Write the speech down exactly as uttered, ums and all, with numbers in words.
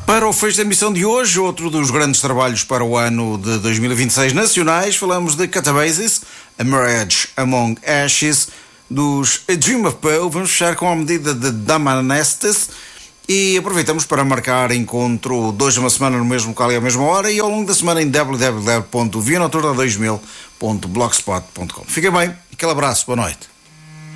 Para o fecho da emissão de hoje, outro dos grandes trabalhos para o ano de dois mil e vinte e seis nacionais, falamos de Catabasis, A Marriage Among Ashes, dos A Dream of Poe. Vamos fechar com a medida de Damanestes e aproveitamos para marcar encontro de hoje uma semana no mesmo local e à mesma hora e ao longo da semana em w w w ponto via noturna dois mil ponto blogspot ponto com. Fiquem bem, aquele abraço, boa noite.